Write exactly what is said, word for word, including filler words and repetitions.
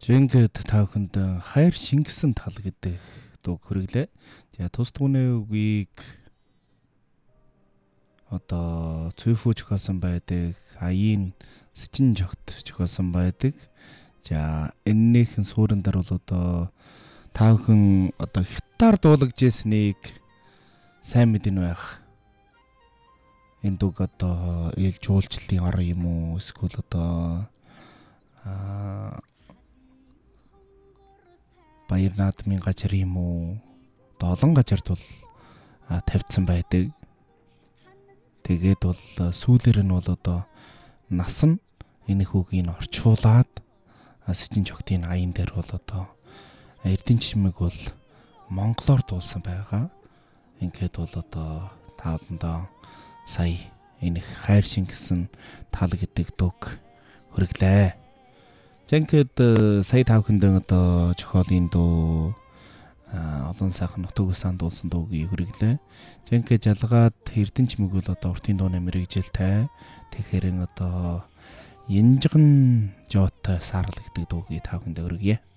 Жингээд та бүхэнд хайр шингэсэн тал гэдэг дуу хүргэлээ. За тус түүний үгийг одоо цөөхөө зохиосон байдаг, аяын сэжин жогт зохиосон байдаг. За энэнийхэн суурин дээр бол одоо та бүхэн одоо хятаар дуулагдж ирснийг сайн мэднэ байх. Энэ дууг одоо ээлж уулчлалын ор юм уу? Эсвэл одоо аа Баяр наадмын газар юм уу? Олон газарт бол тавьдсан байдаг. Тэгээд бол сүүлээр нь бол одоо нас нь энэ хүүгийг орчуулад сэжин жогтын аян дээр бол одоо эрдэнэ чимэг бол монголоор дуулсан байгаа. Ингээд бол одоо тааландаа сая энэ хайр шингэсэн тал гэдэг дууг хүргэлээ. Жинхэд сая тав хүндэн одоо зохиолын дуу олон сайхан нутаг усан дуулсан дуугийг хүргэлээ. Жинхэд жалгаад эрдэнэ чимэг бол одоо уртын дууны мэрэгжилтэй. Тэгэхээр одоо янжигн жоотой саарл гэдэг дуугийг тав хүндээ хүргье.